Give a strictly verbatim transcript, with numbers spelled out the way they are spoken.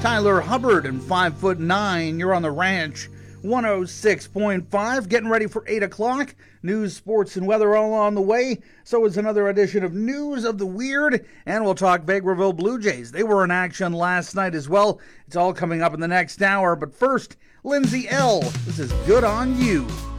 Tyler Hubbard and five foot nine. You're on the Ranch. one oh six point five, getting ready for eight o'clock. News, sports, and weather all on the way. So is another edition of News of the Weird, and we'll talk Vegreville Blue Jays. They were in action last night as well. It's all coming up in the next hour, but first, Lindsay L. This is Good on You.